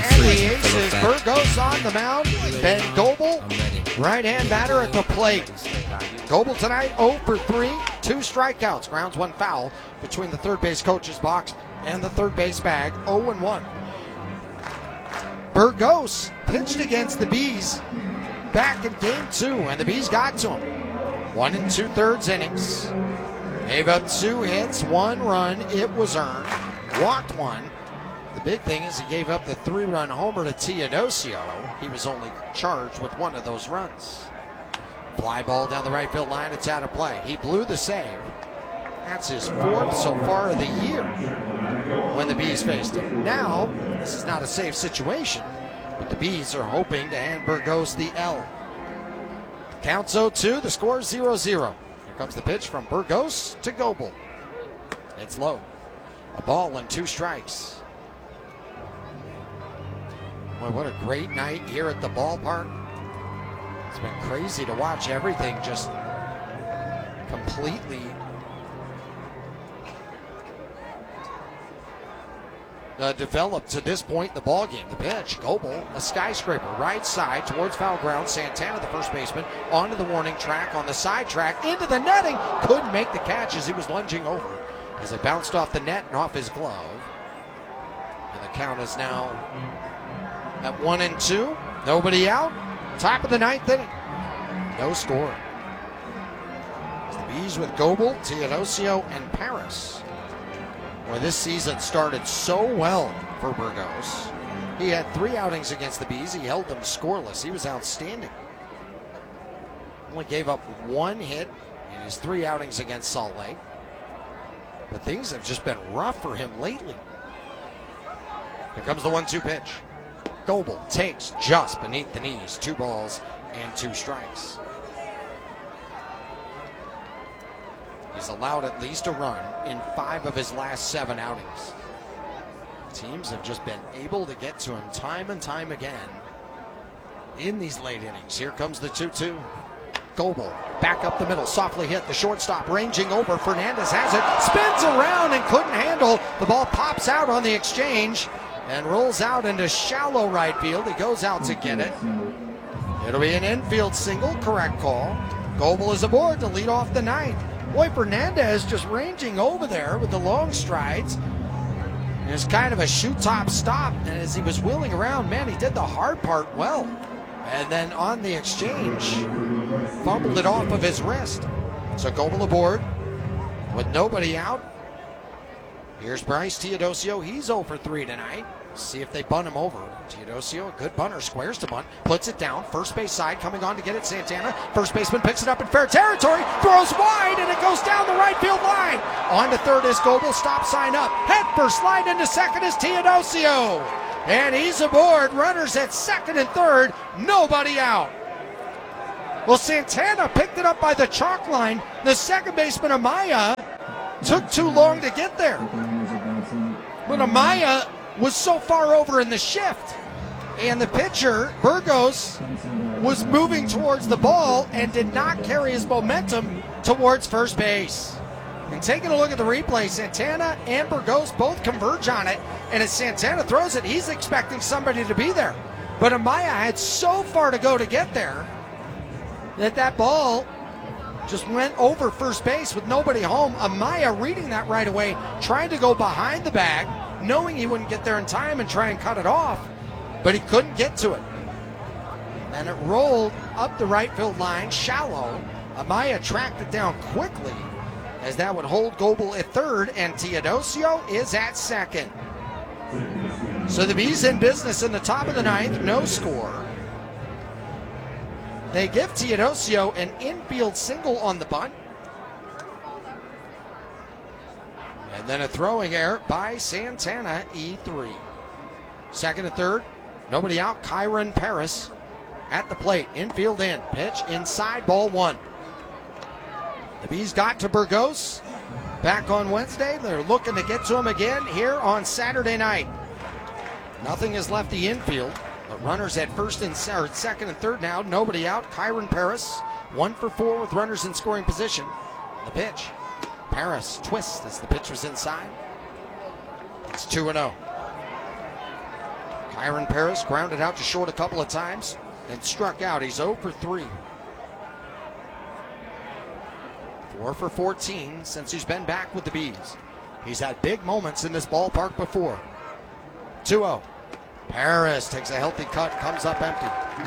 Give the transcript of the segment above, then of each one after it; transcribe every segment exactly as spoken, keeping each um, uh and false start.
And the aces, Burgos on the mound, Ben Goebel, right-hand batter at the plate. Goebel tonight oh for three, two strikeouts, grounds one foul between the third base coach's box and the third base bag, oh and one. Burgos pitched against the Bees back in game two, and the Bees got to him. One and two-thirds innings. Gave up two hits, one run, it was earned. Walked one. The big thing is he gave up the three-run homer to Teodosio. He was only charged with one of those runs. Fly ball down the right field line, it's out of play. He blew the save. That's his fourth so far of the year when the Bees faced him. Now, this is not a safe situation, but the Bees are hoping to hand Burgos the L. Counts oh two, the score is zero zero. Here comes the pitch from Burgos to Goebel. It's low. A ball and two strikes. Boy, what a great night here at the ballpark. It's been crazy to watch everything just completely uh, develop to this point in the ballgame. The pitch, Goebel, a skyscraper, right side towards foul ground. Santana, the first baseman, onto the warning track, on the side track, into the netting. Couldn't make the catch as he was lunging over, as it bounced off the net and off his glove. And the count is now at one and two. Nobody out. Top of the ninth inning. No score. It's the Bees with Goebel, Teodosio, and Paris. Well, this season started so well for Burgos. He had three outings against the Bees. He held them scoreless. He was outstanding. Only gave up one hit in his three outings against Salt Lake. But things have just been rough for him lately. Here comes the one two pitch. Goebel takes just beneath the knees. Two balls and two strikes. He's allowed at least a run in five of his last seven outings. Teams have just been able to get to him time and time again in these late innings. Here comes the two two. Goebel back up the middle, softly hit. The shortstop ranging over. Fernandez has it, spins around and couldn't handle. The ball pops out on the exchange and rolls out into shallow right field. He goes out to get it. It'll be an infield single, correct call. Goebel is aboard to lead off the ninth. Boy, Fernandez just ranging over there with the long strides. It's kind of a shoe-top stop, and as he was wheeling around, man, he did the hard part well. And then on the exchange, fumbled it off of his wrist. So Goebel aboard with nobody out. Here's Bryce Teodosio. He's oh for three tonight. See if they bunt him over. Teodosio, a good bunter, squares to bunt, puts it down. First base side, coming on to get it, Santana. First baseman picks it up in fair territory, throws wide, and it goes down the right field line. On to third is Goebel, stop sign up. Head first, slide into second is Teodosio. And he's aboard. Runners at second and third, nobody out. Well, Santana picked it up by the chalk line. The second baseman, Amaya, took too long to get there. But Amaya was so far over in the shift. And the pitcher, Burgos, was moving towards the ball and did not carry his momentum towards first base. And taking a look at the replay, Santana and Burgos both converge on it. And as Santana throws it, he's expecting somebody to be there. But Amaya had so far to go to get there that that ball just went over first base with nobody home. Amaya reading that right away, trying to go behind the bag, knowing he wouldn't get there in time and try and cut it off, but he couldn't get to it. And it rolled up the right field line, shallow. Amaya tracked it down quickly, as that would hold Goebel at third, and Teodosio is at second. So the Bees in business in the top of the ninth, no score. They give Teodosio an infield single on the bunt. And then a throwing error by Santana, E three. Second and third, nobody out. Kyron Paris at the plate. Infield in. Pitch inside, ball one. The Bees got to Burgos back on Wednesday. They're looking to get to him again here on Saturday night. Nothing has left the infield, but runners at first and or second and third now. Nobody out. Kyron Paris, one for four with runners in scoring position. The pitch. Paris twists as the pitch was inside. It's two and oh. Kyron Paris grounded out to short a couple of times and struck out. He's zero for three. four for fourteen since he's been back with the Bees. He's had big moments in this ballpark before. two oh. Paris takes a healthy cut, comes up empty.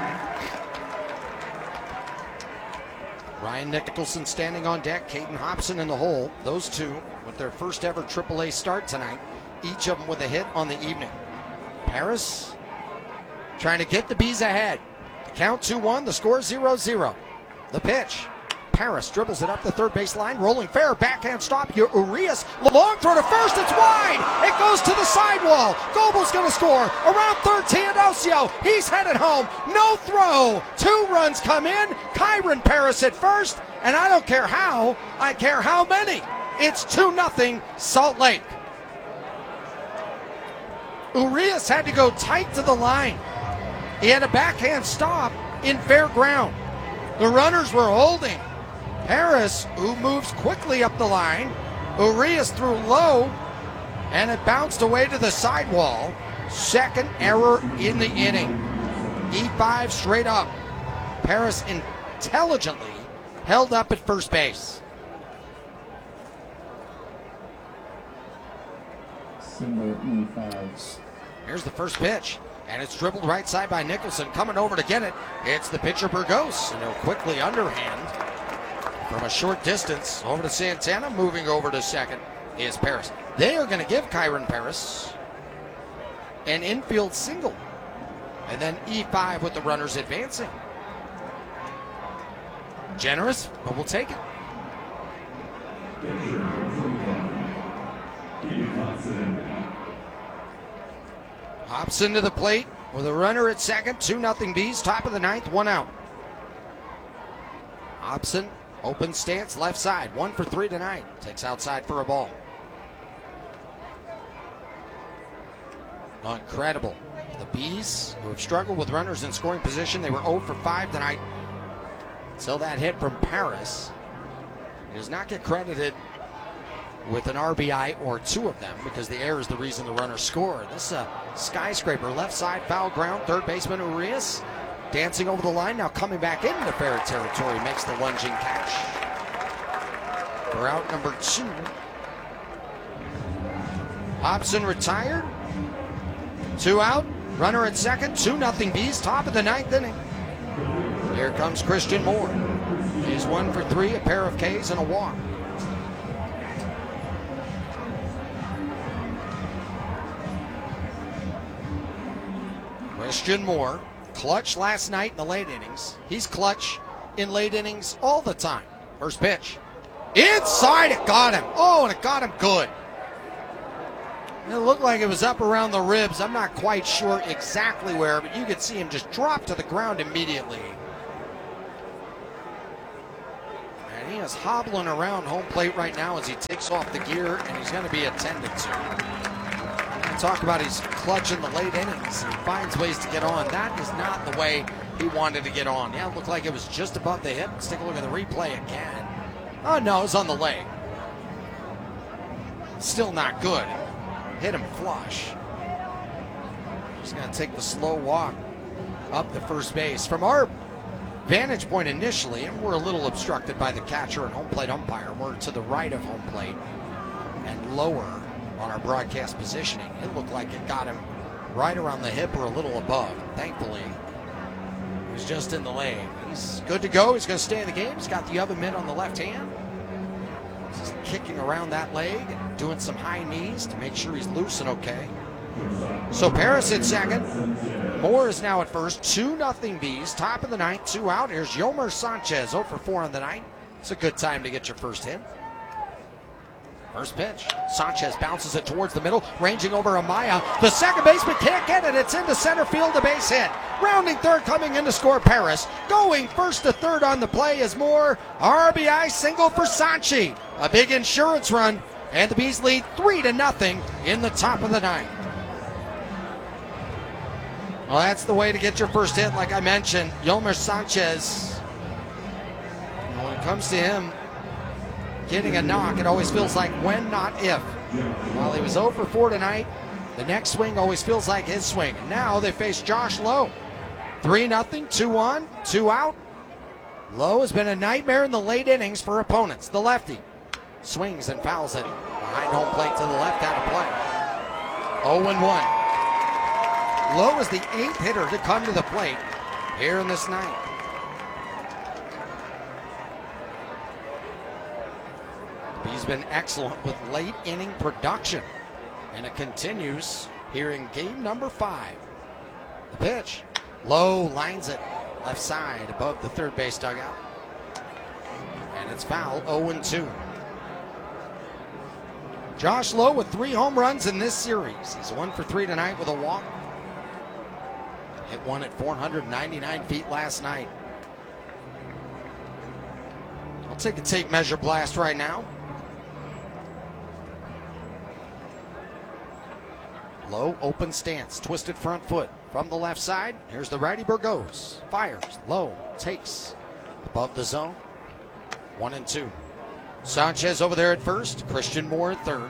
Ryan Nicholson standing on deck, Caden Hobson in the hole. Those two with their first ever triple A start tonight, each of them with a hit on the evening. Paris trying to get the Bees ahead. The count two one, the score zero zero. The pitch. Paris dribbles it up the third base line, rolling fair, backhand stop. Urias, long throw to first, it's wide. It goes to the sidewall. Goebel's going to score. Around third, Teodosio. He's headed home. No throw. Two runs come in. Kyron Paris at first, and I don't care how, I care how many. It's two nothing Salt Lake. Urias had to go tight to the line. He had a backhand stop in fair ground. The runners were holding. Paris, who moves quickly up the line. Urias threw low, and it bounced away to the sidewall. Second error in the inning. E five straight up. Paris intelligently held up at first base. E five. Here's the first pitch, and it's dribbled right side by Nicholson. Coming over to get it, it's the pitcher Burgos, and he'll quickly underhand from a short distance over to Santana. Moving over to second is Paris. They are going to give Kyron Paris an infield single, and then E five with the runners advancing. Generous, but we'll take it. Hobson to the plate with a runner at second. two nothing Bees, top of the ninth, one out. Hobson, open stance, left side, one for three tonight. Takes outside for a ball. Incredible. The Bees, who have struggled with runners in scoring position, they were zero for five tonight until that hit from Paris. He does not get credited with an R B I or two of them because the error is the reason the runner scored. This is a skyscraper, left side, foul ground, third baseman Urias dancing over the line, now coming back into fair territory, makes the lunging catch. For out number two. Hobson retired. Two out, runner at second, two nothing Bees, top of the ninth inning. Here comes Christian Moore. He's one for three, a pair of Ks and a walk. Christian Moore, clutch last night in the late innings. He's clutch in late innings all the time. First pitch. Inside, it got him. Oh, and it got him good. It looked like it was up around the ribs. I'm not quite sure exactly where, but you could see him just drop to the ground immediately. And he is hobbling around home plate right now as he takes off the gear, and he's going to be attended to. Talk about his clutch in the late innings. He finds ways to get on. That is not the way he wanted to get on. Yeah, it looked like it was just above the hip. Let's take a look at the replay again. Oh, no, it was on the leg. Still not good. Hit him flush. He's going to take the slow walk up the first base. From our vantage point initially, and we're a little obstructed by the catcher and home plate umpire. We're to the right of home plate and lower on our broadcast positioning. It looked like it got him right around the hip or a little above. Thankfully, he was just in the leg. He's good to go. He's going to stay in the game. He's got the other mitt on the left hand. He's kicking around that leg and doing some high knees to make sure he's loose and okay. So Paris at second. Moore is now at first. two nothing Bees. Top of the ninth, two out. Here's Yomer Sanchez, zero for four on the night. It's a good time to get your first hit. First pitch. Sanchez bounces it towards the middle, ranging over Amaya. The second baseman can't get it. It's into center field, a base hit. Rounding third, coming in to score Paris. Going first to third on the play is Moore. R B I single for Sanchi. A big insurance run, and the Bees lead three to nothing in the top of the ninth. Well, that's the way to get your first hit, like I mentioned. Yomer Sanchez. When it comes to him getting a knock, it always feels like when, not if. While he was zero for four tonight, The next swing always feels like his swing. And now they face Josh Lowe. three nothing, two on, two out. Lowe has been a nightmare in the late innings for opponents. The lefty swings and fouls it behind home plate to the left, out of play. oh and one. Lowe is the eighth hitter to come to the plate here in this ninth. He's been excellent with late inning production, and it continues here in game number five. The pitch, Lowe lines it left side above the third base dugout, and it's foul. oh and two. Josh Lowe with three home runs in this series. He's one for three tonight with a walk. Hit one at four hundred ninety-nine feet last night. I'll take a tape measure blast right now. Low open stance, twisted front foot from the left side. Here's the righty. Burgos fires. Low takes above the zone. One and two. Sanchez over there at first. Christian Moore at third.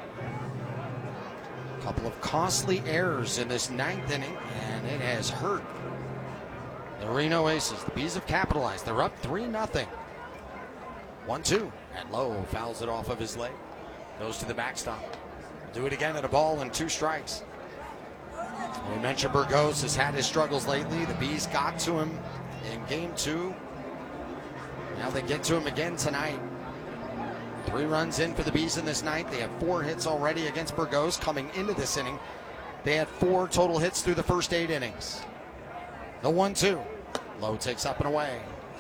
A couple of costly errors in this ninth inning, and it has hurt the Reno Aces. The Bees have capitalized. They're up three nothing. One two, and Lowe fouls it off of his leg. Goes to the backstop. Do it again at a ball and two strikes. We mentioned Burgos has had his struggles lately. The Bees got to him in game two. Now they get to him again tonight. Three runs in for the Bees in this night. They have four hits already against Burgos coming into this inning. They had four total hits through the first eight innings. The one two. Lowe takes up and away.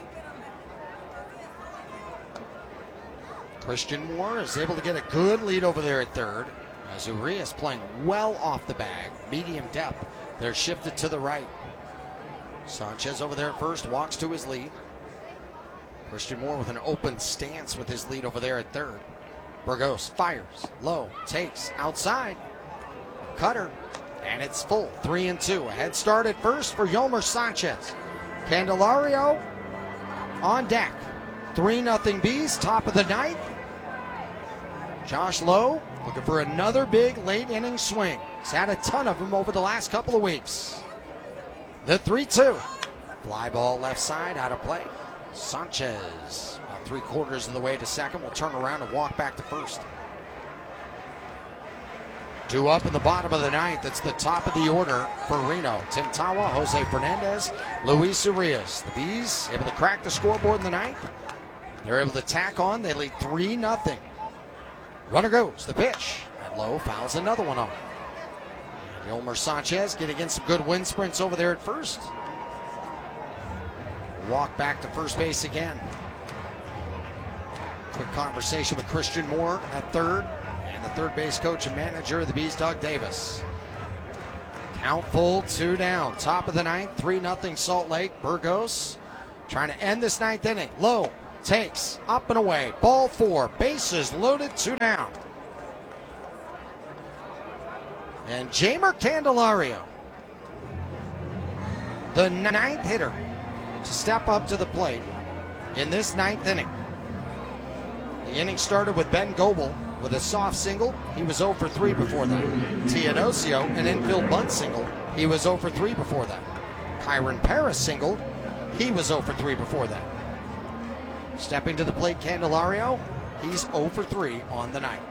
Christian Moore is able to get a good lead over there at third. As Urias playing well off the bag. Medium depth. They're shifted to the right. Sanchez over there at first, walks to his lead. Christian Moore with an open stance with his lead over there at third. Burgos fires. Low takes outside. Cutter. And it's full. Three and two. A head start at first for Yolmer Sanchez. Candelario on deck. Three nothing Bees. Top of the ninth. Josh Lowe looking for another big late inning swing. He's had a ton of them over the last couple of weeks. The three two. Fly ball left side, out of play. Sanchez, about three quarters of the way to second, will turn around and walk back to first. Two up in the bottom of the ninth. It's the top of the order for Reno. Tim Tawa, Jose Fernandez, Luis Urias. The Bees able to crack the scoreboard in the ninth. They're able to tack on. They lead three nothing. Runner goes, the pitch, and Lowe fouls another one off. Yolmer Sanchez getting in some good wind sprints over there at first. Walk back to first base again. Quick conversation with Christian Moore at third, and the third base coach and manager of the Bees, Doug Davis. Count full, two down. Top of the ninth, three nothing Salt Lake. Burgos trying to end this ninth inning. Lowe takes up and away. Ball four. Bases loaded, two down. And Jeimer Candelario, the ninth hitter to step up to the plate in this ninth inning. The inning started with Ben Goebel with a soft single. He was oh for three before that. Teodosio, an infield bunt single. He was oh for three before that. Kyron Paris singled. He was oh for three before that. Stepping to the plate, Candelario, he's oh for three on the night.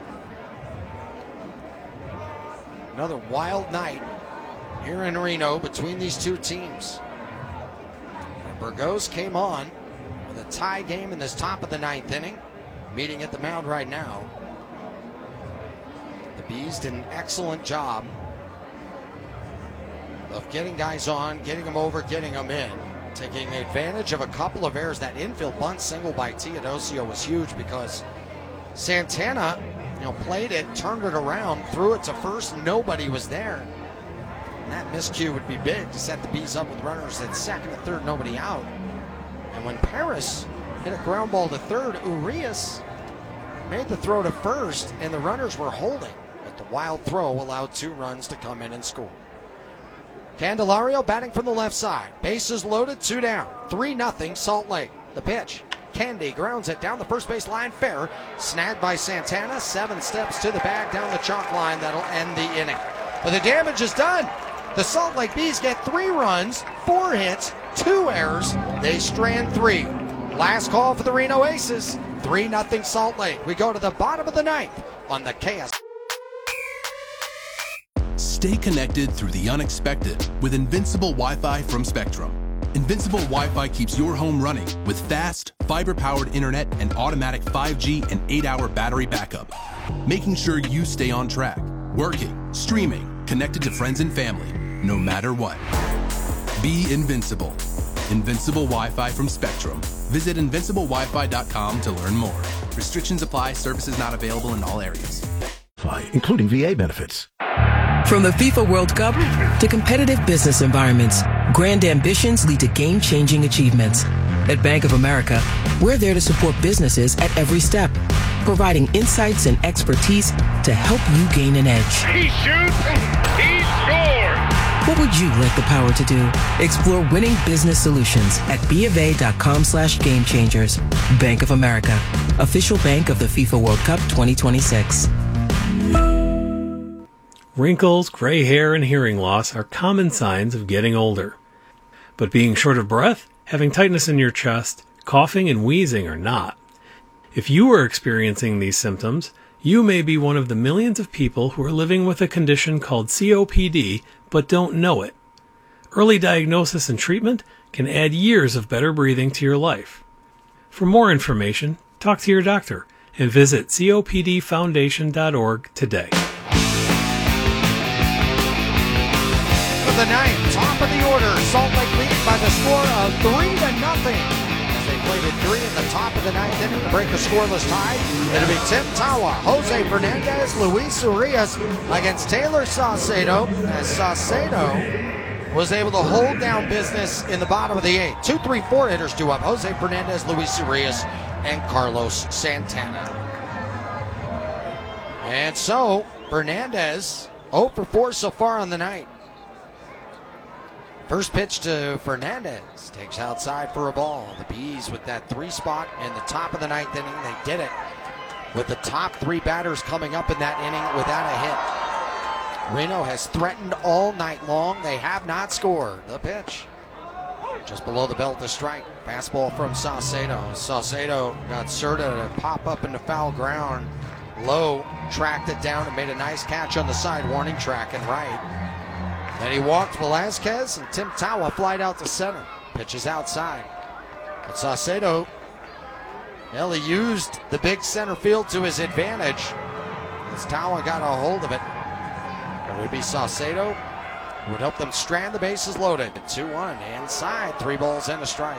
Another wild night here in Reno between these two teams. And Burgos came on with a tie game in this top of the ninth inning, meeting at the mound right now. The Bees did an excellent job of getting guys on, getting them over, getting them in. Taking advantage of a couple of errors. That infield bunt single by Teodosio was huge because Santana, you know, played it, turned it around, threw it to first. Nobody was there. And that miscue would be big to set the Bees up with runners at second and third, nobody out. And when Paris hit a ground ball to third, Urias made the throw to first, and the runners were holding. But the wild throw allowed two runs to come in and score. Candelario batting from the left side. Bases loaded, two down. three nothing Salt Lake. The pitch. Candy grounds it down the first base line. Fair. Snagged by Santana. Seven steps to the bag down the chalk line. That'll end the inning. but the damage is done. The Salt Lake Bees get three runs, four hits, two errors. They strand three. Last call for the Reno Aces. three nothing Salt Lake. We go to the bottom of the ninth on the K S. Stay connected through the unexpected with Invincible Wi-Fi from Spectrum. Invincible Wi-Fi keeps your home running with fast, fiber-powered internet and automatic five G and eight hour battery backup, making sure you stay on track, working, streaming, connected to friends and family, no matter what. Be invincible. Invincible Wi-Fi from Spectrum. Visit invincible wi fi dot com to learn more. Restrictions apply. Services not available in all areas. Including V A benefits. From the FIFA World Cup to competitive business environments, grand ambitions lead to game-changing achievements. At Bank of America, we're there to support businesses at every step, providing insights and expertise to help you gain an edge. He shoots, he scores! What would you like the power to do? Explore winning business solutions at BofA.com slash game changers. Bank of America, official bank of the FIFA World Cup twenty twenty-six. Wrinkles, gray hair, and hearing loss are common signs of getting older. But being short of breath, having tightness in your chest, coughing, and wheezing are not. If you are experiencing these symptoms, you may be one of the millions of people who are living with a condition called C O P D but don't know it. Early diagnosis and treatment can add years of better breathing to your life. For more information, talk to your doctor and visit copd foundation dot org today. The ninth, top of the order, Salt Lake leads by the score of three to nothing. As they played at three in the top of the ninth inning to break the scoreless tie. It'll be Tim Tawa, Jose Fernandez, Luis Urias against Taylor Saucedo, as Saucedo was able to hold down business in the bottom of the eighth. Two, three, four hitters due up. Jose Fernandez, Luis Urias, and Carlos Santana. And so, Fernandez, oh for four so far on the night. First pitch to Fernandez, takes outside for a ball. The Bees with that three spot in the top of the ninth inning. They did it with the top three batters coming up in that inning without a hit. Reno has threatened all night long. They have not scored. The pitch just below the belt, the strike. Fastball from Saucedo. Saucedo got Cerda to pop up into foul ground. Low tracked it down and made a nice catch on the side warning track and right. Then he walked Velasquez, and Tim Tawa flied out to center. Pitches outside. But Saucedo, well, he used the big center field to his advantage as Tawa got a hold of it. It would be Saucedo. Would help them strand the bases loaded. two one, inside, three balls and a strike.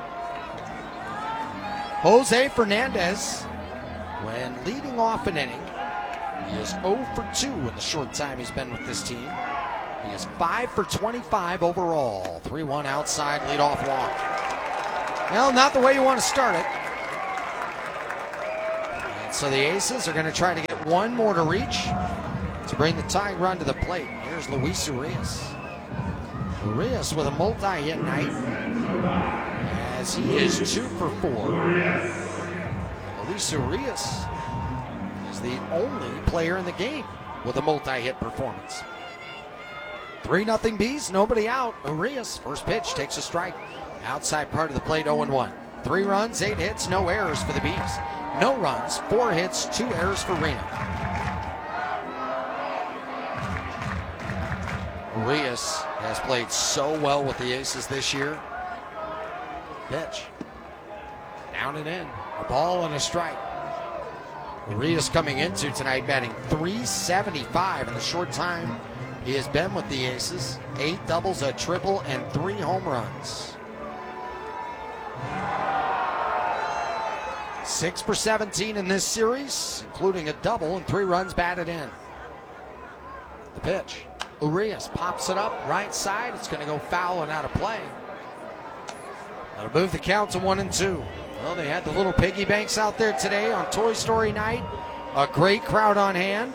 Jose Fernandez, when leading off an inning, he is oh for two in the short time he's been with this team. He is five for twenty-five overall. three one outside, leadoff walk. Well, not the way you want to start it. And so the Aces are going to try to get one more to reach to bring the tying run to the plate. Here's Luis Urias. Urias with a multi-hit night as he is two for four. Luis Urias is the only player in the game with a multi-hit performance. three nothing Bees, nobody out. Urias, first pitch, takes a strike. Outside part of the plate, oh one. Three runs, eight hits, no errors for the Bees. No runs, four hits, two errors for Reno. Urias has played so well with the Aces this year. Pitch. Down and in. A ball and a strike. Urias coming into tonight batting three seventy-five in the short time he has been with the Aces. Eight doubles, a triple, and three home runs. Six for seventeen in this series, including a double and three runs batted in. The pitch. Urias pops it up, right side. It's going to go foul and out of play. That'll move the count to one and two. Well, they had the little piggy banks out there today on Toy Story night. A great crowd on hand.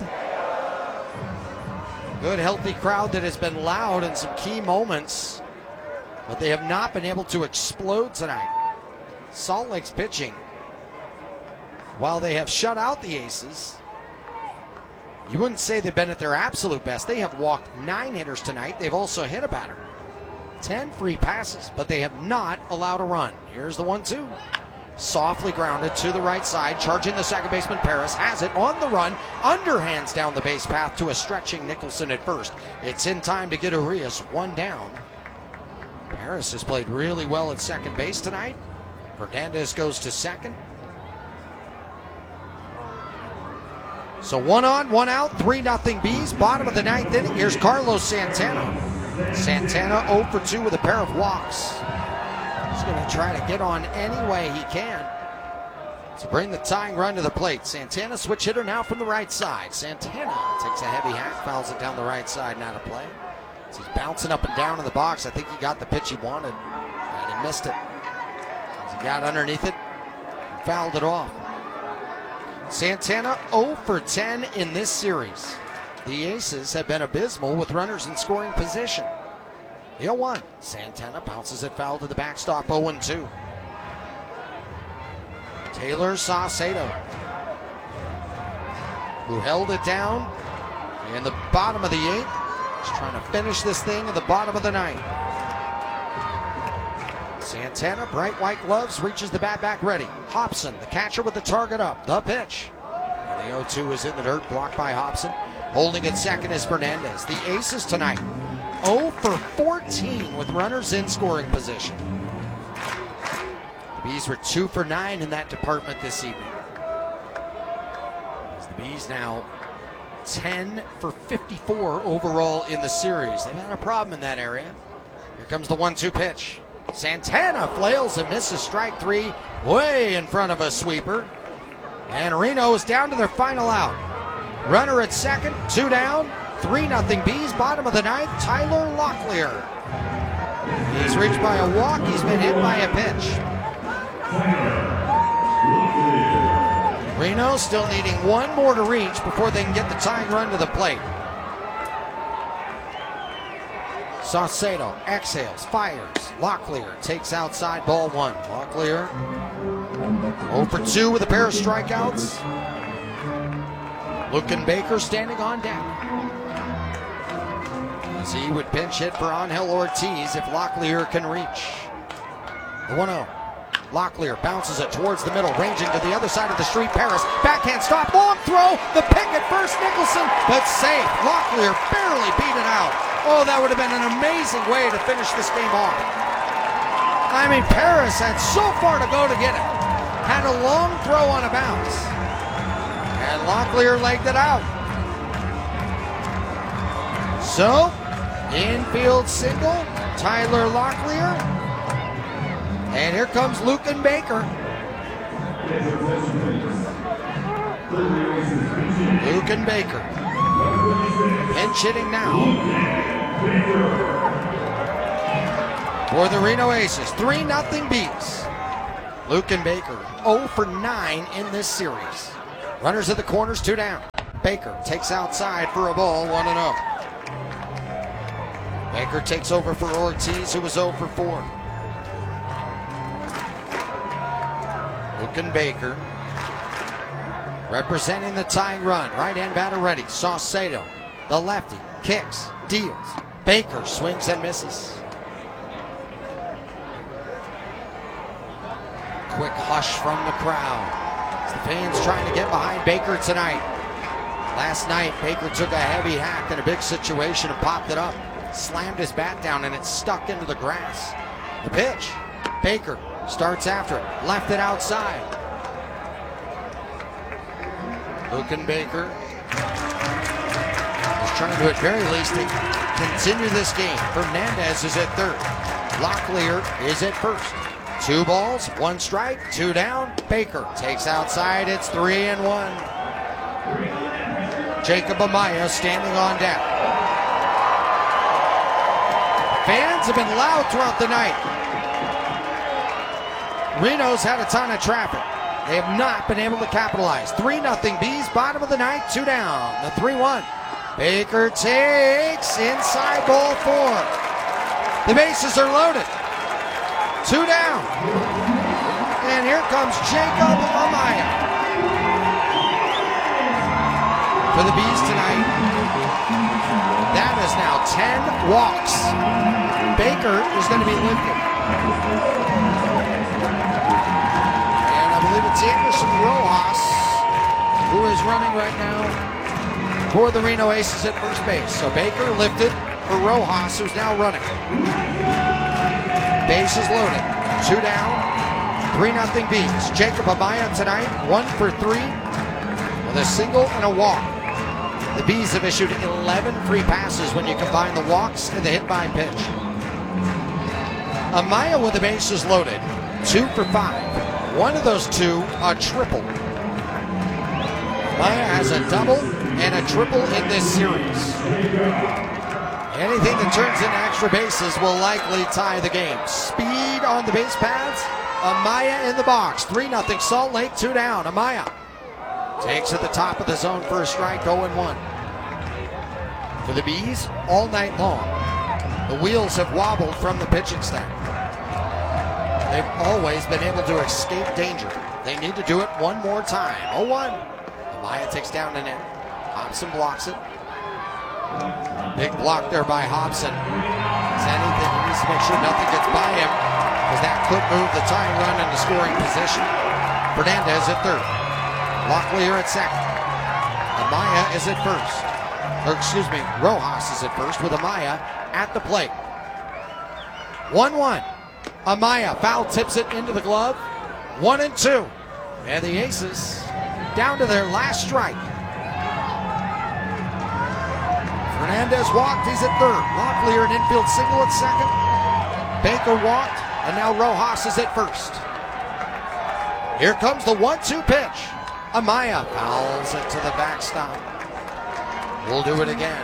Good, healthy crowd that has been loud in some key moments, but they have not been able to explode tonight. Salt Lake's pitching, while they have shut out the Aces, You wouldn't say they've been at their absolute best. They have walked nine hitters tonight. They've also hit a batter. Ten free passes, but they have not allowed a run. Here's the one two. Softly grounded to the right side, charging the second baseman. Paris has it on the run, underhands down the base path to a stretching Nicholson at first. It's in time to get Urias one down. Paris has played really well at second base tonight. Hernandez goes to second. So one on, one out, three nothing Bees. Bottom of the ninth inning. Here's Carlos Santana. Santana oh for two with a pair of walks. He's going to try to get on any way he can to bring the tying run to the plate. Santana, switch hitter now from the right side. Santana takes a heavy hack, fouls it down the right side, not a play. As he's bouncing up and down in the box, I think he got the pitch he wanted, and he missed it. As he got underneath it, fouled it off. Santana oh for ten in this series. The Aces have been abysmal with runners in scoring position. The oh one. Santana bounces it foul to the backstop, oh two. Taylor Saucedo, who held it down in the bottom of the eighth. He's trying to finish this thing at the bottom of the ninth. Santana, bright white gloves, reaches the bat back ready. Hobson, the catcher with the target up. The pitch. And the oh two is in the dirt, blocked by Hobson. Holding at second is Fernandez. The Aces tonight, oh for fourteen with runners in scoring position. The Bees were two for nine in that department this evening. As the Bees now ten for fifty-four overall in the series. They've had a problem in that area. Here comes the one two pitch. Santana flails and misses strike three, way in front of a sweeper. And Reno is down to their final out. Runner at second, two down, three nothing Bees, bottom of the ninth, Tyler Locklear. He's reached by a walk, he's been hit by a pitch. Reno still needing one more to reach before they can get the tying run to the plate. Saucedo exhales, fires. Locklear takes outside, ball one. Locklear oh for two with a pair of strikeouts. Luken Baker standing on deck. As he would pinch hit for Angel Ortiz if Locklear can reach. The one oh. Locklear bounces it towards the middle, ranging to the other side of the street. Paris, backhand stop, long throw, the pick at first, Nicholson, but safe. Locklear barely beat it out. Oh, that would have been an amazing way to finish this game off. I mean, Paris had so far to go to get it. Had a long throw on a bounce. And Locklear legged it out. So, infield single, Tyler Locklear. And here comes Luken Baker. Luken Baker. Pinch hitting now for the Reno Aces. three nothing Bees. Luken Baker oh for nine in this series. Runners at the corners, two down. Baker takes outside for a ball, one and oh. Baker takes over for Ortiz, who was oh for four. Luken Baker representing the tying run. Right-hand batter ready. Saucedo, the lefty, kicks, deals. Baker swings and misses. Quick hush from the crowd as the fans trying to get behind Baker tonight. Last night, Baker took a heavy hack in a big situation and popped it up. Slammed his bat down and it stuck into the grass. The pitch. Baker starts after it, left it outside. Luken Baker is trying to, at very least, to continue this game. Fernandez is at third. Locklear is at first. Two balls, one strike, two down. Baker takes outside. It's three and one. Jacob Amaya standing on deck. Fans have been loud throughout the night. Reno's had a ton of traffic. They have not been able to capitalize. three nothing Bees, bottom of the ninth, two down. The three one. Baker takes inside ball four. The bases are loaded. Two down. And here comes Jacob Amaya. for the Bees tonight. That is now ten walks. Baker is going to be lifted. And I believe it's Anderson Rojas who is running right now for the Reno Aces at first base. So Baker lifted for Rojas, who's now running. Bases loaded. Two down. Three nothing Bees. Jacob Amaya tonight, one for three with a single and a walk. The Bees have issued eleven free passes when you combine the walks and the hit by pitch. Amaya with the bases loaded, two for five. One of those two, a triple. Amaya has a double and a triple in this series. Anything that turns into extra bases will likely tie the game. Speed on the base paths. Amaya in the box. three nothing Salt Lake, two down. Amaya takes at the top of the zone for a strike, oh and one. For the Bees, all night long, the wheels have wobbled from the pitching staff. They've always been able to escape danger. They need to do it one more time. oh one. Amaya takes down the net. Hobson blocks it. Big block there by Hobson. As anything, he needs to make sure nothing gets by him, because that could move the tying run into scoring position. Fernandez at third. Locklear at second. Amaya is at first. Or excuse me, Rojas is at first with Amaya at the plate. one one. Amaya foul tips it into the glove. One and two. And the Aces down to their last strike. Fernandez walked, he's at third. Locklear an infield single at second. Baker walked, and now Rojas is at first. Here comes the one two pitch. Amaya fouls it to the backstop. We'll do it again.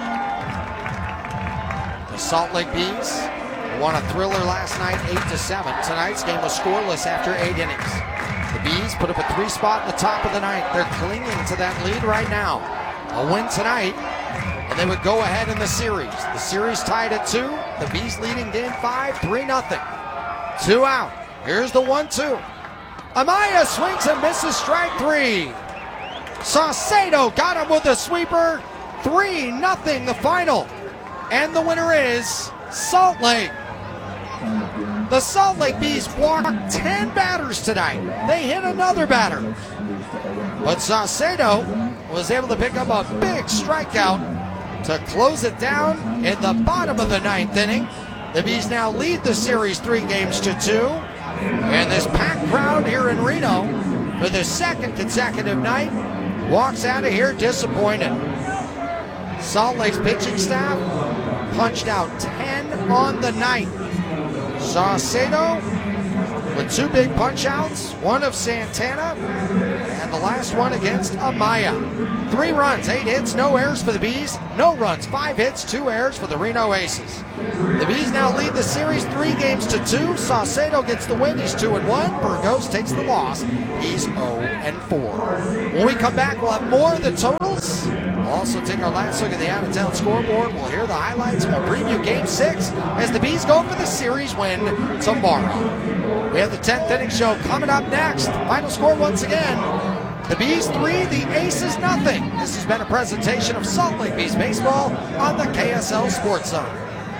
The Salt Lake Bees won a thriller last night, eight to seven. Tonight's game was scoreless after eight innings. The Bees put up a three spot in the top of the ninth. They're clinging to that lead right now. A win tonight, and they would go ahead in the series. The series tied at two. The Bees leading game five, three nothing. Two out. Here's the one two. Amaya swings and misses strike three. Saucedo got him with a sweeper. three nothing the final. And the winner is Salt Lake. The Salt Lake Bees walked ten batters tonight. They hit another batter. But Saucedo was able to pick up a big strikeout to close it down in the bottom of the ninth inning. The Bees now lead the series three games to two. And this packed crowd here in Reno for the second consecutive night walks out of here disappointed. Salt Lake's pitching staff punched out ten on the night. Saucedo with two big punch outs, one of Santana, and the last one against Amaya. Three runs, eight hits, no errors for the Bees. No runs, five hits, two errors for the Reno Aces. The Bees now lead the series three games to two. Saucedo gets the win, he's two and one. Burgos takes the loss, he's oh and four. When we come back, we'll have more of the totals. We'll also take our last look at the out-of-town scoreboard. We'll hear the highlights, and we'll preview game six as the Bees go for the series win tomorrow. We have the tenth inning show coming up next. Final score once again, the Bees three, the Aces nothing. This has been a presentation of Salt Lake Bees Baseball on the K S L Sports Zone.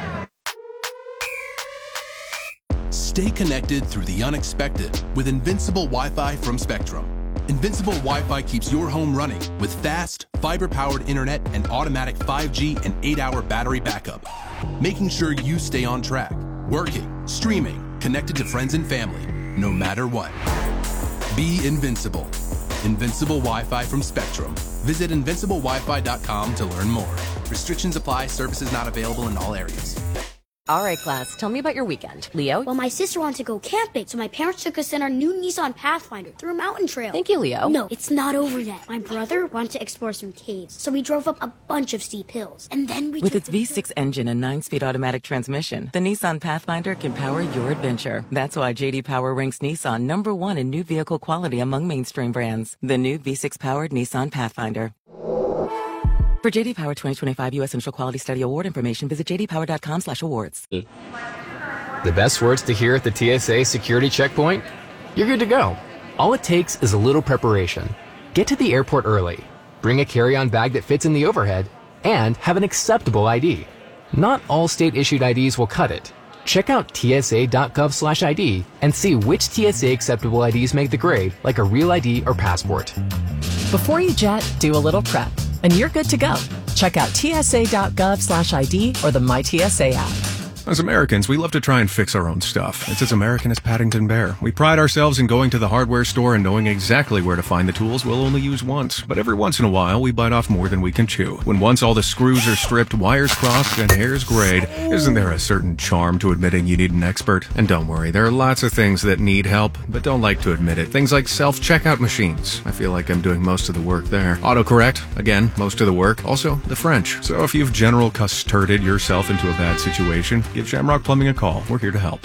Stay connected through the unexpected with Invincible Wi-Fi from Spectrum. Invincible Wi-Fi keeps your home running with fast, fiber-powered internet and automatic five G and eight hour battery backup, making sure you stay on track, working, streaming, connected to friends and family, no matter what. Be invincible. Invincible Wi-Fi from Spectrum. Visit invincible wi fi dot com to learn more. Restrictions apply. Services not available in all areas. All right, class, tell me about your weekend. Leo? Well, my sister wanted to go camping, so my parents took us in our new Nissan Pathfinder through a mountain trail. Thank you, Leo. No, it's not over yet. My brother wanted to explore some caves, so we drove up a bunch of steep hills. And then we With took its the- V six engine and nine speed automatic transmission, the Nissan Pathfinder can power your adventure. That's why J D Power ranks Nissan number one in new vehicle quality among mainstream brands. The new V six powered Nissan Pathfinder. For J D Power twenty twenty-five U S Central Quality Study Award information, visit j d power dot com slash awards. The best words to hear at the T S A security checkpoint? You're good to go. All it takes is a little preparation. Get to the airport early. bring a carry-on bag that fits in the overhead, and have an acceptable I D. Not all state-issued I Ds will cut it. Check out T S A dot gov slash I D and see which T S A acceptable I Ds make the grade, like a real I D or passport. Before you jet, do a little prep, and you're good to go. Check out T S A dot gov slash I D or the My T S A app. As Americans, we love to try and fix our own stuff. It's as American as Paddington Bear. We pride ourselves in going to the hardware store and knowing exactly where to find the tools we'll only use once. But every once in a while, we bite off more than we can chew. When once all the screws are stripped, wires crossed, and hairs grayed, isn't there a certain charm to admitting you need an expert? And don't worry, there are lots of things that need help, but don't like to admit it. Things like self-checkout machines. I feel like I'm doing most of the work there. Autocorrect. Again, most of the work. Also, the French. So if you've general custarded yourself into a bad situation, give Shamrock Plumbing a call. We're here to help.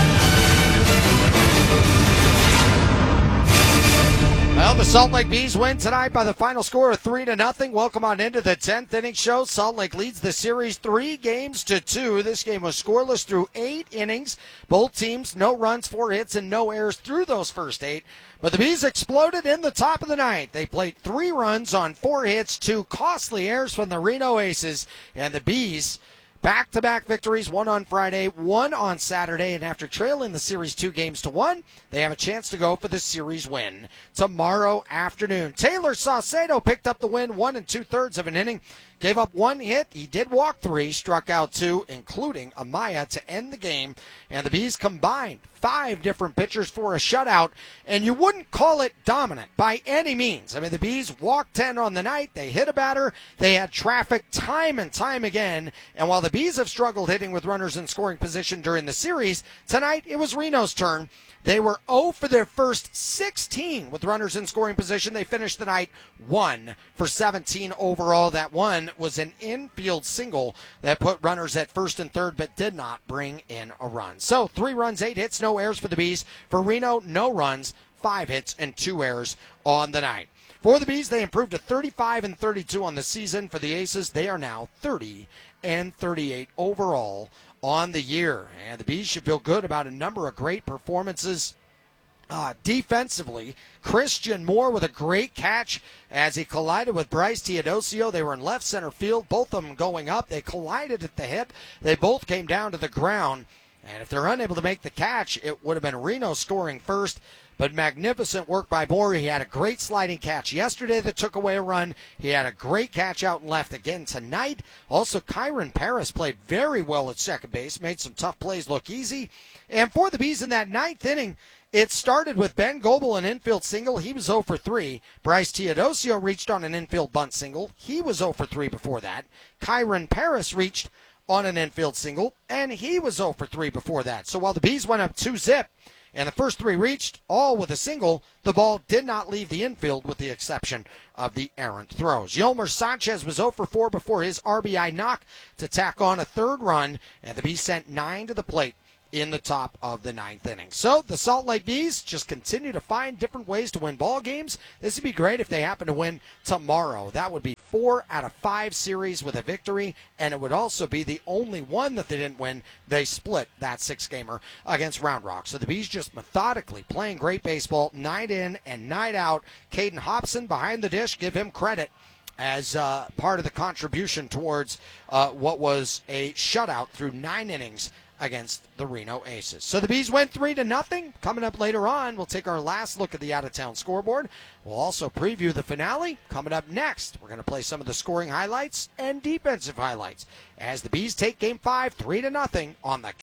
Well, the Salt Lake Bees win tonight by the final score of three to nothing. Welcome on into the tenth inning show. Salt Lake leads the series three games to two. This game was scoreless through eight innings. Both teams, no runs, four hits, and no errors through those first eight. But the Bees exploded in the top of the ninth. They played three runs on four hits, two costly errors from the Reno Aces, and the Bees back-to-back victories, one on Friday, one on Saturday, and after trailing the series two games to one, they have a chance to go for the series win tomorrow afternoon. Taylor Saucedo picked up the win, one and two-thirds of an inning, gave up one hit. He did walk three, struck out two, including Amaya to end the game, and the Bees combined five different pitchers for a shutout, and you wouldn't call it dominant by any means. I mean, the Bees walked ten on the night. They hit a batter. They had traffic time and time again, and while the Bees have struggled hitting with runners in scoring position during the series, tonight it was Reno's turn. They were oh for their first sixteen with runners in scoring position. They finished the night one for seventeen overall. That one was an infield single that put runners at first and third but did not bring in a run. So three runs, eight hits, no errors for the Bees. For Reno, no runs, five hits, and two errors on the night. For the Bees, they improved to thirty-five and thirty-two on the season. For the Aces, they are now thirty and thirty-eight overall on the year. And the Bees should feel good about a number of great performances. Uh, defensively, Christian Moore with a great catch as he collided with Bryce Teodosio. They were in left center field, both of them going up. They collided at the hip. They both came down to the ground. And if they're unable to make the catch, it would have been Reno scoring first. But magnificent work by Moore. He had a great sliding catch yesterday that took away a run. He had a great catch out and left again tonight. Also, Kyron Paris played very well at second base, made some tough plays look easy. And for the Bees in that ninth inning, it started with Ben Goebel, an infield single. He was oh for three. Bryce Teodosio reached on an infield bunt single. He was oh for three before that. Kyron Paris reached on an infield single, and he was oh for three before that. So while the Bees went up two zip, and the first three reached, all with a single, the ball did not leave the infield with the exception of the errant throws. Yolmer Sanchez was oh for four before his R B I knock to tack on a third run, and the Bees sent nine to the plate in the top of the ninth inning. So the Salt Lake Bees just continue to find different ways to win ball games. This would be great if they happen to win tomorrow. That would be four out of five series with a victory, and it would also be the only one that they didn't win. They split that six-gamer against Round Rock. So the Bees just methodically playing great baseball, night in and night out. Caden Hobson behind the dish, give him credit as uh, part of the contribution towards uh, what was a shutout through nine innings against the Reno Aces. So the Bees went three to nothing. Coming up later on, we'll take our last look at the out-of-town scoreboard. We'll also preview the finale. Coming up next, we're going to play some of the scoring highlights and defensive highlights as the Bees take Game five, three to nothing on the...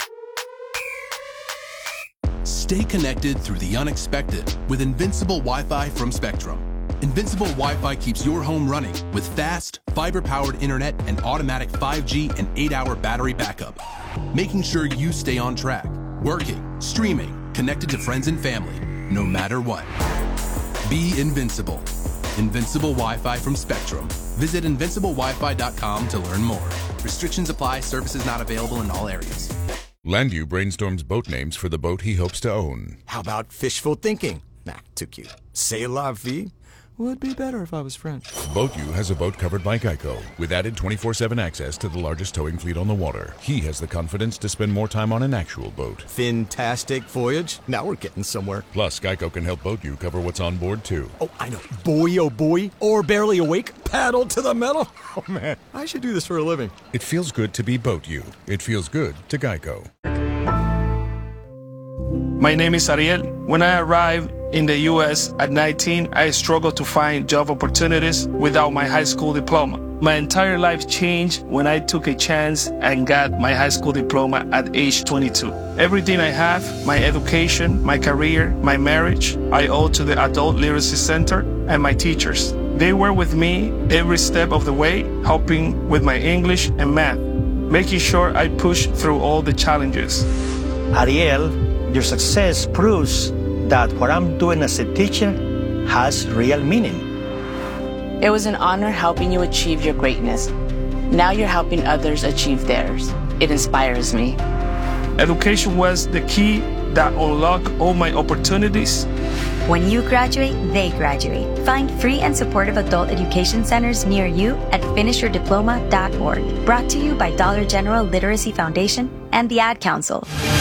Stay connected through the unexpected with Invincible Wi-Fi from Spectrum. Invincible Wi-Fi keeps your home running with fast, fiber-powered internet and automatic five G and eight hour battery backup, making sure you stay on track, working, streaming, connected to friends and family, no matter what. Be invincible. Invincible Wi-Fi from Spectrum. Visit invincible wi fi dot com to learn more. Restrictions apply. Services not available in all areas. Landu brainstorms boat names for the boat he hopes to own. How about fishful thinking? Nah, too cute. C'est la vie. Would be better if I was French. Boat U has a boat covered by Geico, with added twenty-four seven access to the largest towing fleet on the water. He has the confidence to spend more time on an actual boat. Fantastic voyage. Now we're getting somewhere. Plus, Geico can help Boat U cover what's on board, too. Oh, I know. Boy, oh boy. Or barely awake. Paddle to the metal. Oh, man. I should do this for a living. It feels good to be Boat U. It feels good to Geico. My name is Ariel. When I arrived in the U S at nineteen, I struggled to find job opportunities without my high school diploma. My entire life changed when I took a chance and got my high school diploma at age twenty-two. Everything I have, my education, my career, my marriage, I owe to the Adult Literacy Center and my teachers. They were with me every step of the way, helping with my English and math, making sure I pushed through all the challenges. Ariel, your success proves that what I'm doing as a teacher has real meaning. It was an honor helping you achieve your greatness. Now you're helping others achieve theirs. It inspires me. Education was the key that unlocked all my opportunities. When you graduate, they graduate. Find free and supportive adult education centers near you at finish your diploma dot org. Brought to you by Dollar General Literacy Foundation and the Ad Council.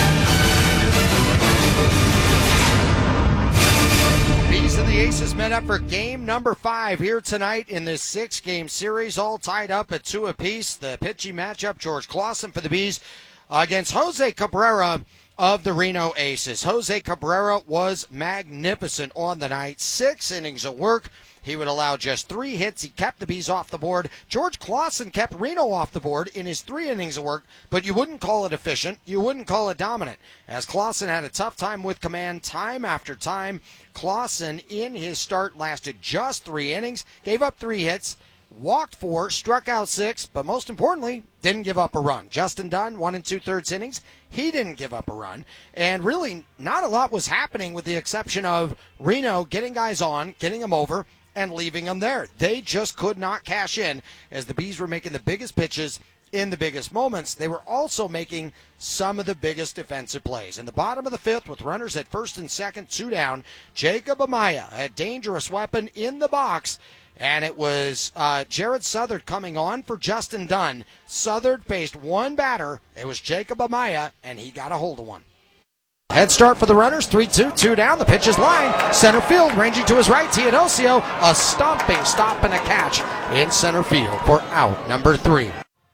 And the Aces met up for game number five here tonight in this six-game series, all tied up at two apiece. The pitching matchup, George Clausen for the Bees against Jose Cabrera of the Reno Aces. Jose Cabrera was magnificent on the night. Six innings of work. He would allow just three hits. He kept the Bees off the board. George Clausen kept Reno off the board in his three innings of work, but you wouldn't call it efficient. You wouldn't call it dominant, as Clausen had a tough time with command time after time. Clausen, in his start, lasted just three innings, gave up three hits, walked four, struck out six, but most importantly, didn't give up a run. Justin Dunn, one and two-thirds innings. He didn't give up a run. And really, not a lot was happening with the exception of Reno getting guys on, getting them over, and leaving them there. They just could not cash in as the Bees were making the biggest pitches in the biggest moments. They were also making some of the biggest defensive plays. In the bottom of the fifth, with runners at first and second, two down, Jacob Amaya, a dangerous weapon in the box, and it was uh, Jared Southard coming on for Justin Dunn. Southard faced one batter. It was Jacob Amaya, and he got a hold of one. Head start for the runners, three two, two down. The pitch is line. Center field, ranging to his right, Teodosio. A stomping stop and a catch in center field for out number three.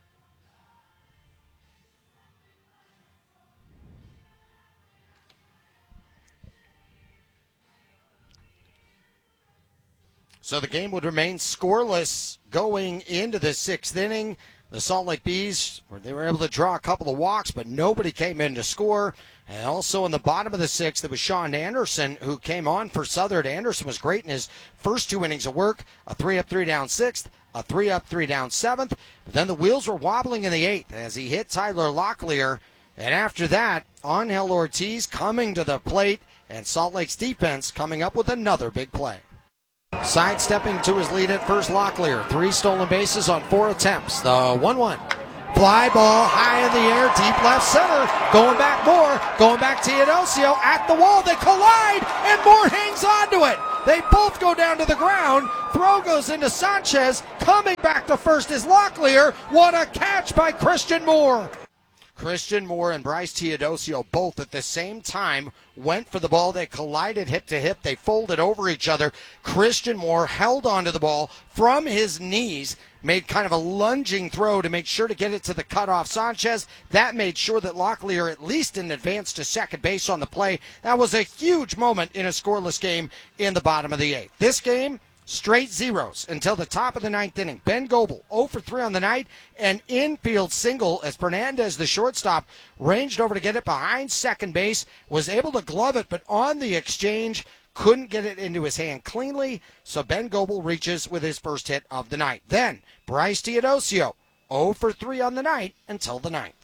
So the game would remain scoreless going into the sixth inning. The Salt Lake Bees, where they were able to draw a couple of walks, but nobody came in to score. And also in the bottom of the sixth, it was Sean Anderson who came on for Southern. Anderson was great in his first two innings of work, a three up, three down sixth, a three up, three down seventh. But then the wheels were wobbling in the eighth as he hit Tyler Locklear. And after that, Angel Ortiz coming to the plate, and Salt Lake's defense coming up with another big play. Sidestepping to his lead at first, Locklear. Three stolen bases on four attempts. The one one. Fly ball high in the air, deep left center. Going back more. Going back Teodosio at the wall. They collide, and Moore hangs onto it. They both go down to the ground. Throw goes into Sanchez. Coming back to first is Locklear. What a catch by Christian Moore. Christian Moore and Bryce Teodosio both at the same time went for the ball. They collided hip to hip. They folded over each other. Christian Moore held onto the ball from his knees, made kind of a lunging throw to make sure to get it to the cutoff Sanchez. That made sure that Locklear at least didn't advance to second base on the play. That was a huge moment in a scoreless game in the bottom of the eighth. This game, straight zeros until the top of the ninth inning. Ben Goebel, oh for three on the night, an infield single as Fernandez, the shortstop, ranged over to get it behind second base, was able to glove it, but on the exchange, couldn't get it into his hand cleanly, so Ben Goebel reaches with his first hit of the night. Then, Bryce Teodosio, oh for three on the night until the ninth.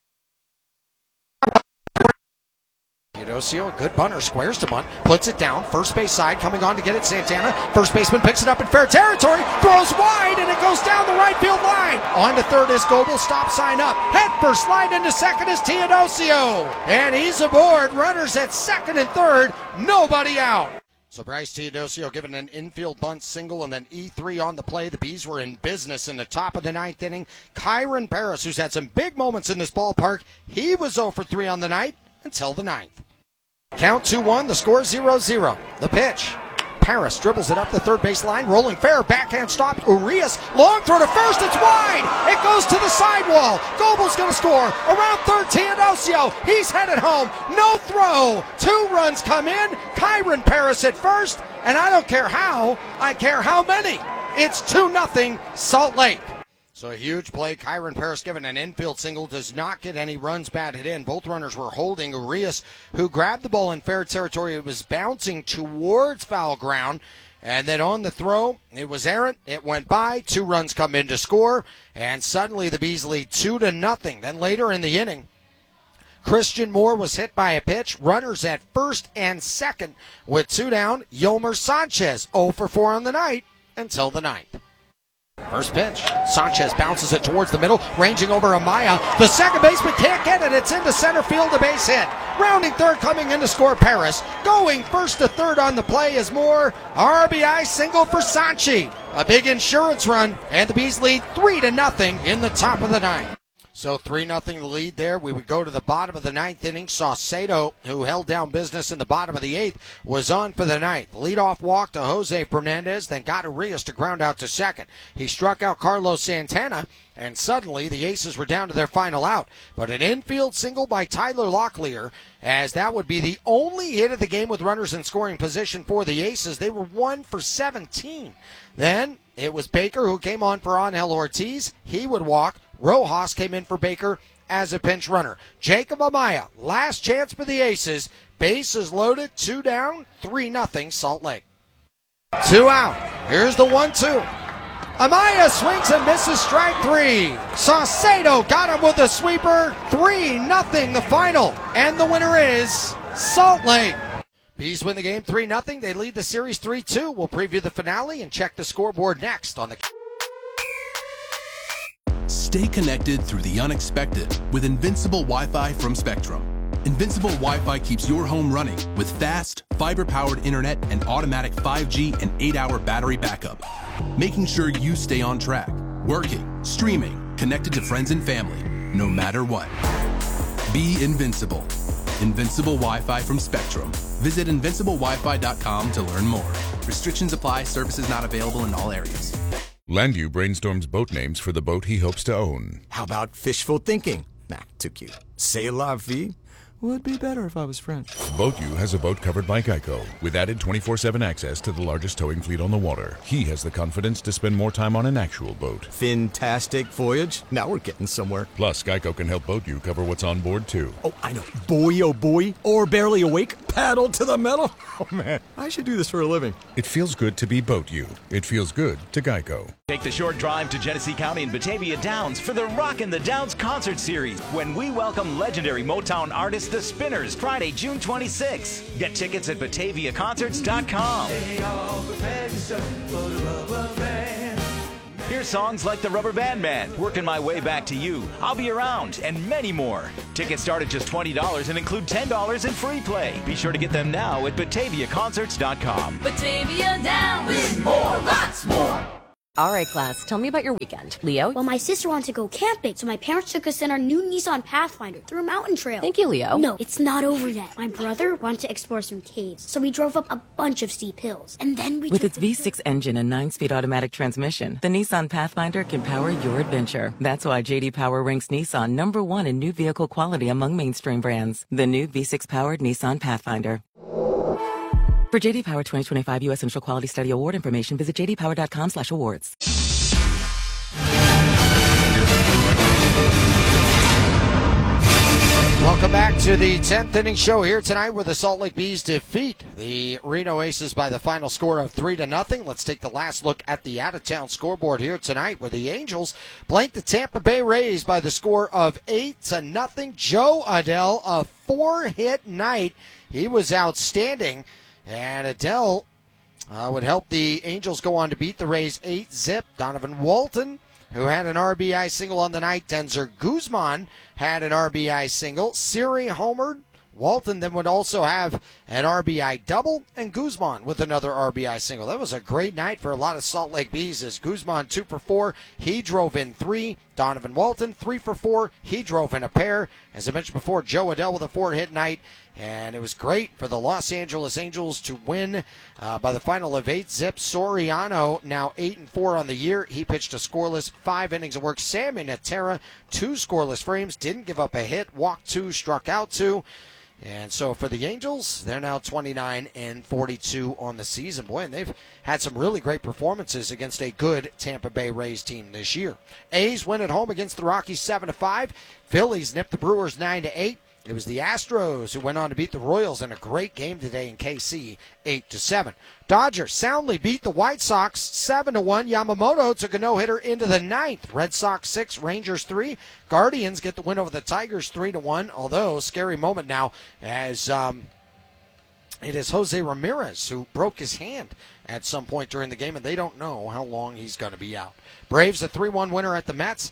Teodosio, a good bunter, squares to bunt, puts it down, first base side, coming on to get it, Santana. First baseman picks it up in fair territory, throws wide, and it goes down the right field line. On to third is Goebel, stop sign up. Head first, slide into second is Teodosio. And he's aboard, runners at second and third, nobody out. So Bryce Teodosio given an infield bunt single and then E three on the play. The Bees were in business in the top of the ninth inning. Kyron Paris, who's had some big moments in this ballpark, he was oh for three on the night until the ninth. Count two one, the score zero zero. The pitch. Paris dribbles it up the third base line, rolling fair, backhand stop. Urias, long throw to first, it's wide. It goes to the sidewall. Goebel's going to score. Around third, Teodosio. He's headed home. No throw. Two runs come in. Kyron Paris at first, and I don't care how, I care how many. It's two nothing Salt Lake. So a huge play. Kyron Paris given an infield single, does not get any runs batted in. Both runners were holding. Urias, who grabbed the ball in fair territory, it was bouncing towards foul ground. And then on the throw, it was errant. It went by. Two runs come in to score. And suddenly the Bees lead two to nothing. Then later in the inning, Christian Moore was hit by a pitch. Runners at first and second with two down. Yomer Sanchez oh for four on the night until the ninth. First pitch. Sanchez bounces it towards the middle, ranging over Amaya. The second baseman can't get it. It's into center field, a base hit. Rounding third, coming in to score Paris. Going first to third on the play is Moore. R B I single for Sanchi. A big insurance run, and the Bees lead three to nothing in the top of the ninth. So three nothing the lead there. We would go to the bottom of the ninth inning. Saucedo, who held down business in the bottom of the eighth, was on for the ninth. Leadoff walk to Jose Fernandez, then got Urias to ground out to second. He struck out Carlos Santana, and suddenly the Aces were down to their final out. But an infield single by Tyler Locklear, as that would be the only hit of the game with runners in scoring position for the Aces. They were one for seventeen. Then it was Baker who came on for Angel Ortiz. He would walk. Rojas came in for Baker as a pinch runner. Jacob Amaya, last chance for the Aces. Bases loaded, two down, three nothing Salt Lake. Two out. Here's the one two. Amaya swings and misses, strike three. Saucedo got him with a sweeper. three nothing the final. And the winner is Salt Lake. Bees win the game three nothing. They lead the series three two. We'll preview the finale and check the scoreboard next on the... Stay connected through the unexpected with Invincible Wi-Fi from Spectrum. Invincible Wi-Fi keeps your home running with fast, fiber-powered internet and automatic five G and eight hour battery backup, making sure you stay on track, working, streaming, connected to friends and family, no matter what. Be invincible. Invincible Wi-Fi from Spectrum. Visit invincible wi fi dot com to learn more. Restrictions apply. Services not available in all areas. Landu brainstorms boat names for the boat he hopes to own. How about fishful thinking? Nah, too cute. C'est la vie? Would be better if I was French. BoatU has a boat covered by Geico, with added twenty-four seven access to the largest towing fleet on the water. He has the confidence to spend more time on an actual boat. Fantastic voyage. Now we're getting somewhere. Plus, Geico can help BoatU cover what's on board, too. Oh, I know. Boy, oh boy. Or barely awake. Paddle to the metal. Oh, man. I should do this for a living. It feels good to be BoatU. It feels good to Geico. Take the short drive to Genesee County and Batavia Downs for the Rockin' the Downs concert series when we welcome legendary Motown artist The Spinners Friday, June twenty-sixth. Get tickets at batavia concerts dot com. Hear songs like The Rubber Band Man, Working My Way Back to You, I'll Be Around, and many more. Tickets start at just twenty dollars and include ten dollars in free play. Be sure to get them now at batavia concerts dot com. Batavia Downs with more, lots more. All right, class, tell me about your weekend. Leo? Well, my sister wanted to go camping, so my parents took us in our new Nissan Pathfinder through a mountain trail. Thank you, Leo. No, it's not over yet. My brother wanted to explore some caves, so we drove up a bunch of steep hills. And then we With its V six engine and nine-speed automatic transmission, the Nissan Pathfinder can power your adventure. That's why J D Power ranks Nissan number one in new vehicle quality among mainstream brands. The new V six-powered Nissan Pathfinder. For J D Power twenty twenty-five U S Central Quality Study Award information, visit j d power dot com slash awards. Welcome back to the tenth inning show here tonight, where the Salt Lake Bees defeat the Reno Aces by the final score of three to nothing. Let's take the last look at the out-of-town scoreboard here tonight, where the Angels blanked the Tampa Bay Rays by the score of eight to nothing. Joe Adell, a four-hit night. He was outstanding. And Adell uh, would help the Angels go on to beat the Rays eight zip. Donovan Walton, who had an R B I single on the night. Denzer Guzman had an R B I single. Siri homered. Walton then would also have an R B I double, and Guzman with another R B I single. That was a great night for a lot of Salt Lake Bees as Guzman two for four. He drove in three. Donovan Walton three for four. He drove in a pair. As I mentioned before, Joe Adell with a four-hit night. And it was great for the Los Angeles Angels to win uh, by the final of eight zip. Soriano now eight and four on the year. He pitched a scoreless five innings of work. Sammy Natera, two scoreless frames, didn't give up a hit, walked two, struck out two. And so for the Angels, they're now twenty-nine and forty-two on the season. Boy, and they've had some really great performances against a good Tampa Bay Rays team this year. A's win at home against the Rockies seven to five. Phillies nipped the Brewers nine to eight. It was the Astros who went on to beat the Royals in a great game today in K C, eight to seven. Dodgers soundly beat the White Sox seven to one. Yamamoto took a no-hitter into the ninth. Red Sox six, Rangers three. Guardians get the win over the Tigers three to one, although scary moment now as um, it is Jose Ramirez who broke his hand at some point during the game, and they don't know how long he's going to be out. Braves a three one winner at the Mets.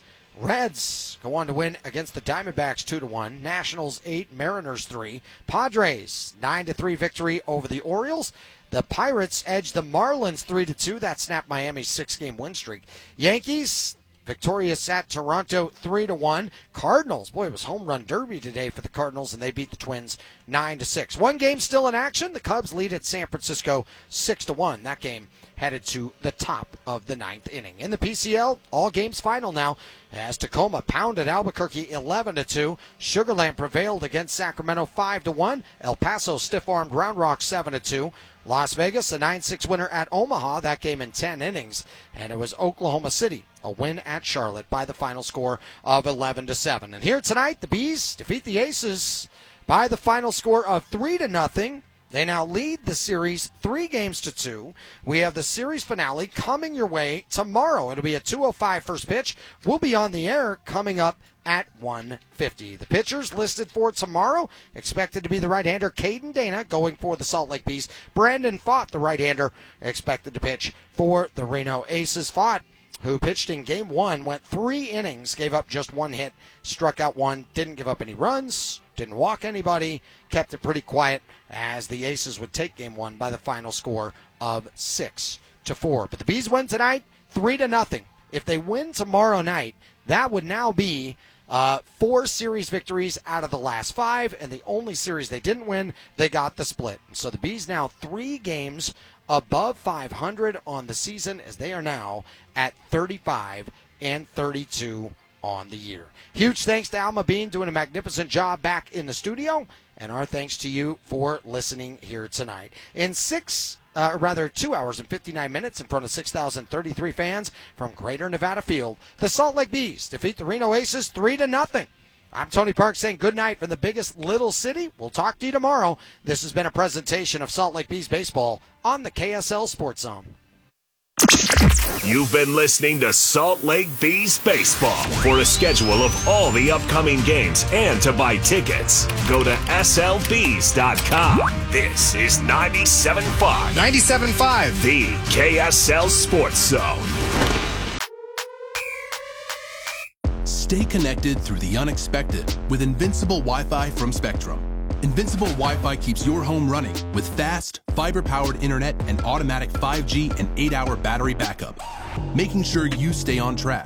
Reds go on to win against the Diamondbacks two to one. Nationals eight, Mariners three. Padres nine to three victory over the Orioles. The Pirates edge the Marlins three to two. That snapped Miami's six-game win streak. Yankees victorious at Toronto three to one. Cardinals, boy, it was home run derby today for the Cardinals, and they beat the Twins nine to six. One game still in action. The Cubs lead at San Francisco six to one. That game headed to the top of the ninth inning. In the P C L, all games final now as Tacoma pounded Albuquerque eleven to two. Sugar Land prevailed against Sacramento five to one. El Paso stiff-armed Round Rock seven to two. Las Vegas, a nine six winner at Omaha, that game in ten innings. And it was Oklahoma City, a win at Charlotte by the final score of eleven to seven. And here tonight, the Bees defeat the Aces by the final score of three to nothing. They now lead the series three games to two. We have the series finale coming your way tomorrow. It'll be a two oh five first pitch. We'll be on the air coming up at one fifty. The pitchers listed for tomorrow expected to be the right-hander Caden Dana going for the Salt Lake Bees. Brandon Pfaadt, the right-hander, expected to pitch for the Reno Aces. Pfaadt, who pitched in game one, went three innings, gave up just one hit, struck out one, didn't give up any runs, didn't walk anybody, kept it pretty quiet as the Aces would take game one by the final score of six to four. But the Bees win tonight, three to nothing. If they win tomorrow night, that would now be uh, four series victories out of the last five, and the only series they didn't win, they got the split. So the Bees now three games above five hundred on the season as they are now at thirty-five and thirty-two on the year. Huge thanks to Alma Bean doing a magnificent job back in the studio, and our thanks to you for listening here tonight. In six, uh, rather two hours and fifty-nine minutes in front of six thousand thirty-three fans from Greater Nevada Field, the Salt Lake Bees defeat the Reno Aces three to nothing. I'm Tony Park saying good night from the biggest little city. We'll talk to you tomorrow. This has been a presentation of Salt Lake Bees baseball on the K S L Sports Zone. You've been listening to Salt Lake Bees Baseball. For a schedule of all the upcoming games and to buy tickets, go to S L Bees dot com. This is ninety-seven point five. ninety-seven point five. The K S L Sports Zone. Stay connected through the unexpected with Invincible Wi-Fi from Spectrum. Invincible Wi-Fi keeps your home running with fast, fiber-powered internet and automatic five G and eight hour battery backup, making sure you stay on track.